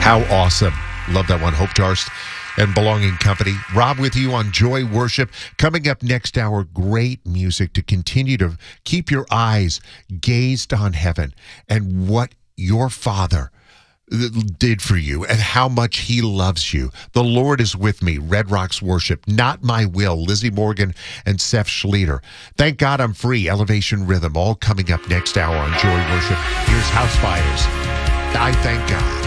How awesome. Love that one. Hope Darst and Belonging Company. Rob with you on Joy Worship. Coming up next hour, great music to continue to keep your eyes gazed on heaven and what your Father did for you and how much he loves you. The Lord is with me. Red Rocks Worship. Not My Will. Lizzie Morgan and Seth Schlueter. Thank God I'm Free. Elevation Rhythm. All coming up next hour on Joy Worship. Here's House Fires. I Thank God.